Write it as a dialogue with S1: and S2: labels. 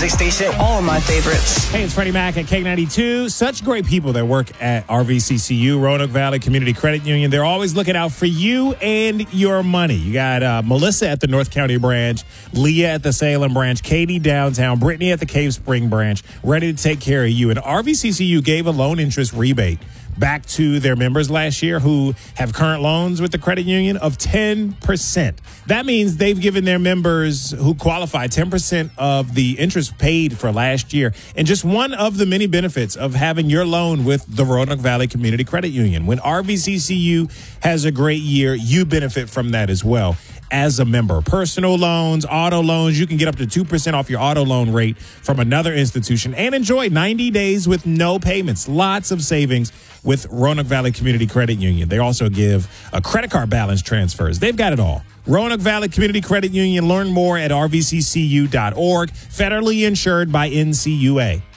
S1: music station, all of my favorites.
S2: Hey, it's Freddie Mac at K92. Such great people that work at RVCCU, Roanoke Valley Community Credit Union. They're always looking out for you and your money. You got Melissa at the North County branch, Leah at the Salem branch, Katie downtown, Brittany at the Cave Spring branch, ready to take care of you. And RVCCU gave a loan interest rebate back to their members last year who have current loans with the credit union of 10%. That means they've given their members who qualify 10% of the interest paid for last year. And just one of the many benefits of having your loan with the Roanoke Valley Community Credit Union. When RVCCU has a great year, you benefit from that as well as a member. Personal loans, auto loans, you can get up to 2% off your auto loan rate from another institution and enjoy 90 days with no payments. Lots of savings with Roanoke Valley Community Credit Union. They also give a credit card balance transfers. They've got it all. Roanoke Valley Community Credit Union. Learn more at rvccu.org. Federally insured by NCUA.